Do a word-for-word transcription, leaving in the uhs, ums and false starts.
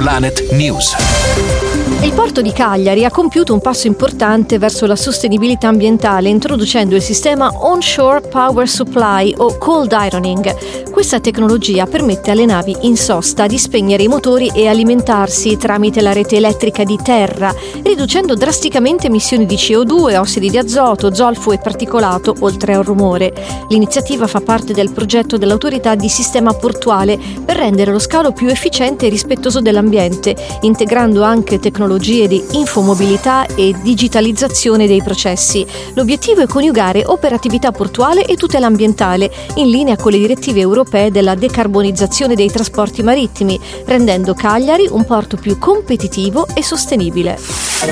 Planet News. Il porto di Cagliari ha compiuto un passo importante verso la sostenibilità ambientale introducendo il sistema Onshore Power Supply o Cold Ironing. Questa tecnologia permette alle navi in sosta di spegnere i motori e alimentarsi tramite la rete elettrica di terra, riducendo drasticamente emissioni di C O due, ossidi di azoto, zolfo e particolato, oltre al rumore. L'iniziativa fa parte del progetto dell'Autorità di Sistema Portuale per rendere lo scalo più efficiente e rispettoso dell'ambiente, integrando anche tecnologie di infomobilità e digitalizzazione dei processi. L'obiettivo è coniugare operatività portuale e tutela ambientale, in linea con le direttive europee della decarbonizzazione dei trasporti marittimi, rendendo Cagliari un porto più competitivo e sostenibile.